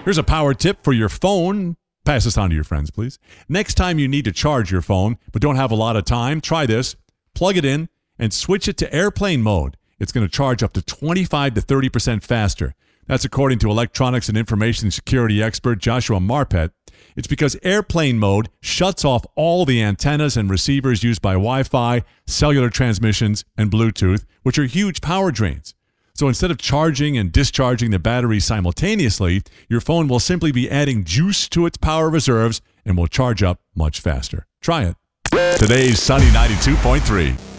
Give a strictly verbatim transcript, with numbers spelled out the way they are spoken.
Here's a power tip for your phone. Pass this on to your friends, please. Next time you need to charge your phone but don't have a lot of time, try this. Plug it in and switch it to airplane mode. It's going to charge up to twenty-five to thirty percent faster. That's according to electronics and information security expert Joshua Marpet. It's because airplane mode shuts off all the antennas and receivers used by Wi-Fi, cellular transmissions, and Bluetooth, which are huge power drains. So instead of charging and discharging the battery simultaneously, your phone will simply be adding juice to its power reserves and will charge up much faster. Try it. Today's Sunny ninety-two point three.